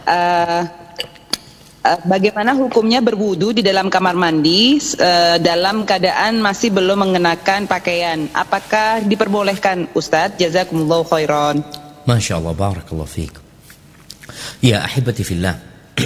uh, bagaimana hukumnya berwudu di dalam kamar mandi dalam keadaan masih belum mengenakan pakaian? Apakah diperbolehkan, Ustadz? Jazakumullahu khairan. Masya Allah, barakallahu fiik. Ya ahibati fillah.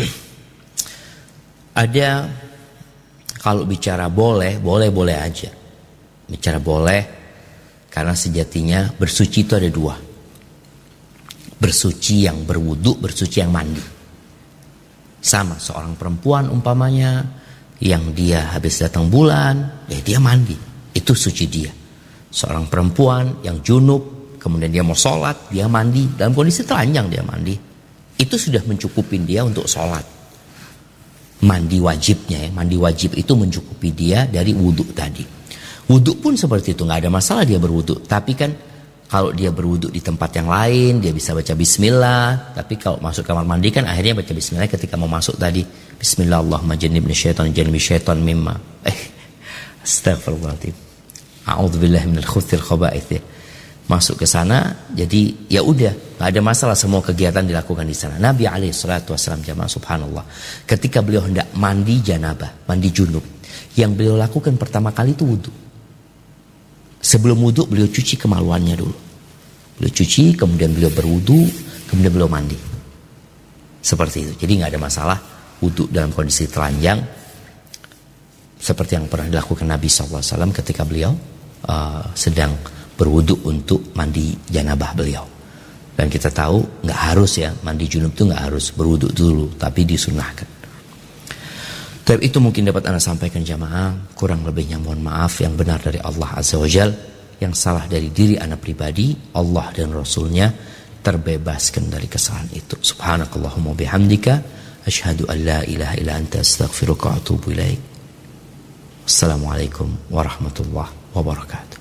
Ada, kalau bicara boleh aja. Bicara boleh, karena sejatinya bersuci itu ada dua. Bersuci yang berwudu, bersuci yang mandi. Sama seorang perempuan umpamanya, yang dia habis datang bulan, dia mandi. Itu suci dia. Seorang perempuan yang junub, kemudian dia mau sholat, dia mandi. Dalam kondisi telanjang dia mandi. Itu sudah mencukupin dia untuk sholat. Mandi wajibnya, mandi wajib itu mencukupi dia dari wudhu tadi. Wudhu pun seperti itu, nggak ada masalah dia berwudhu. Tapi kan kalau dia berwudhu di tempat yang lain, dia bisa baca bismillah. Tapi kalau masuk kamar mandi kan akhirnya baca bismillah ketika mau masuk tadi. Bismillah Allahumma jannibni syaitan jannibi syaitan mimma. Astagfirullahaladzim. A'udzubillahi minal khuthil khaba'ith. Masuk ke sana, jadi ya udah, nggak ada masalah, semua kegiatan dilakukan di sana. Nabi alaihi salatu wasallam, jamaah subhanallah, ketika beliau hendak mandi janabah, mandi junub, yang beliau lakukan pertama kali itu wudhu. Sebelum wudhu beliau cuci kemaluannya dulu. Beliau cuci, kemudian beliau berwudhu, kemudian beliau mandi. Seperti itu. Jadi nggak ada masalah wudhu dalam kondisi telanjang, seperti yang pernah dilakukan Nabi SAW ketika beliau sedang berwudu untuk mandi janabah beliau. Dan kita tahu nggak harus ya, mandi junub itu nggak harus berwudu dulu, tapi disunahkan. Tapi itu mungkin dapat Anda sampaikan jamaah. Kurang lebihnya mohon maaf. Yang benar dari Allah Azza wa Jal, yang salah dari diri Anda pribadi, Allah dan Rasulnya terbebaskan dari kesalahan itu. Subhanakallahumma bihamdika asyhadu an la ilaha illa anta astaghfiruka wa atubu ilaik. Assalamualaikum warahmatullahi wabarakatuh.